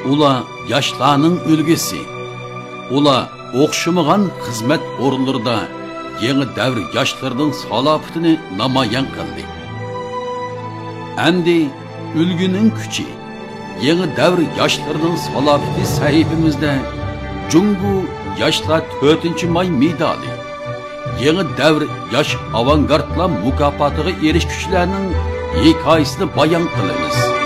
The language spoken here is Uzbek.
Ular yoshlarning ulgisi. Ular o'xshamagan xizmat o'rinlarida yangi davr yoshlarining salohiyatini namoyon qildi. Endi ulguning kuchi, yangi davr yoshlarining salohiyati sahifamizda Jungu yoshlar 4-may medali, yangi davr yosh avangardlar mukofotiga erishuvchilarning hikoyasini bayon qilamiz.